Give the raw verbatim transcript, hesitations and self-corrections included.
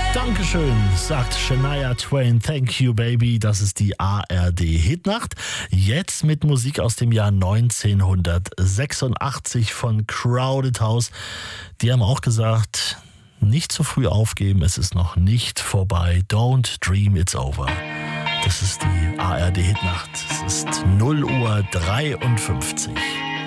Dankeschön, sagt Shania Twain. Thank you, baby. Das ist die A R D-Hitnacht. Jetzt mit Musik aus dem Jahr neunzehnhundertsechsundachtzig von Crowded House. Die haben auch gesagt, nicht zu früh aufgeben, es ist noch nicht vorbei. Don't dream it's over. Das ist die A R D-Hitnacht. Es ist null Uhr dreiundfünfzig.